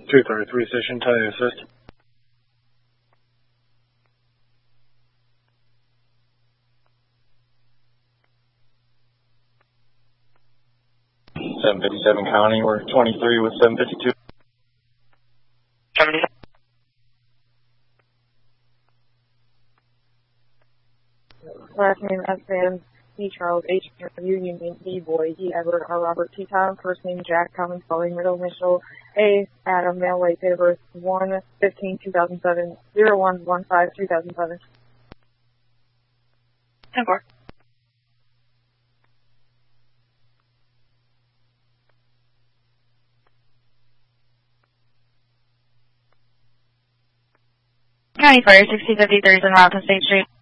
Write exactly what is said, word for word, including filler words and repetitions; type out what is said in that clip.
two thirty-three station, tell you assist. seven fifty-seven County, we're twenty-three with seven fifty-two. seventy. Last name S. Van, C. Charles, H. Union, D. Boy, D. Edward, R. Robert, T. Tom, first name Jack, common spelling, middle initial, A. Adam, male, weight, date of birth, one fifteen two thousand seven, zero one one five two thousand seven. ten four. County Fire, sixty fifty-three in Rockland State Street.